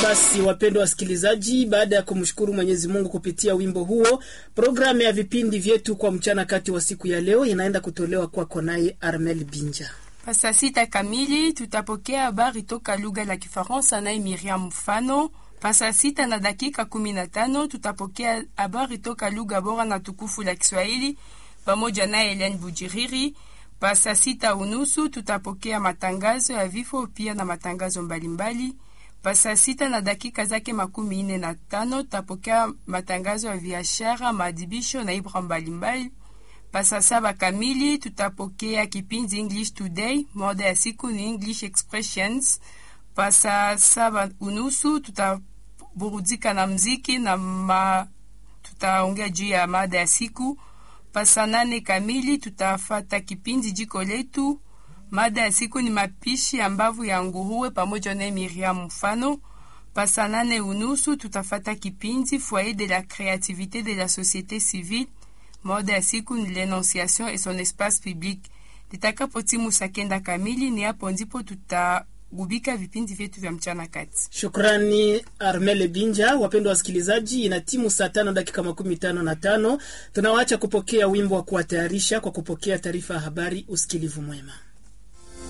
Basi wapendwa wasikilizaji, baada ya kumshukuru Mwenyezi Mungu kupitia wimbo huo, programu ya vipindi vyetu kwa mchana kati wa siku ya leo inaenda kutolewa kwako naye Armel Binja. Saa 6 kamili tutapokea habari toka lugha la Kifaransa naye Miriam Mfano. Saa 6 na dakika 15 tutapokea habari toka lugha bora na tukufu la Kiswahili pamoja na Helen Bujiriri. Saa 6:30 tutapokea matangazo ya vifo pia na matangazo mbalimbali. Saa 6 na dakika zake 45 tutapokea matangazo ya biashara, maadibisho na ibra mbalimbali. Saa 7 kamili tutapokea kipindi English Today, mada ya siku ni English Expressions. Saa 7:30 tutaburudika na mziki na tutaongea juu ya mada ya siku. Saa 8 kamili tutafata kipindi Jiko Letu. Mada ya siku ni mapishi ya mbavu ya nguruwe pamoja na Miriam Mfano. Saa 8:30 tutafata kipindi Foyer de la créativité de la société civile. Mada ya siku ni l'énonciation et son espace public. Litakapotimu saa 9 kamili ni hapo ndipo tutagubika vipindi vyetu vya mchana kati. Shukrani Armel Binja. Wapendwa wasikilizaji, ina timu saa 5 dakika 55. Tunawaacha kupokea wimbo wa kuwatayarisha kwa kupokea taarifa ya habari. Usikilivu mwema.